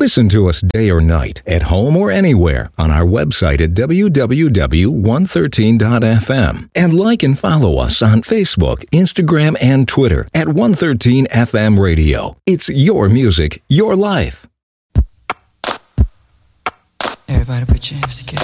Listen to us day or night, at home or anywhere, on our website at www.113.fm. And like and follow us on Facebook, Instagram, and Twitter at 113 FM Radio. It's your music, your life. Everybody put your hands together.